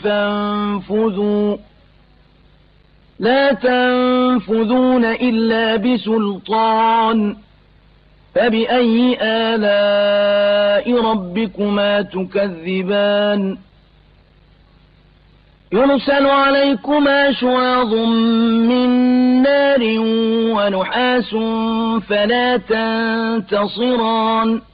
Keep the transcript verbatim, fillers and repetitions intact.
فانفذوا لا تنفذون إلا بسلطان فبأي آلاء ربكما تكذبان يرسل عليكما شواظ من نار ونحاس فلا تنتصران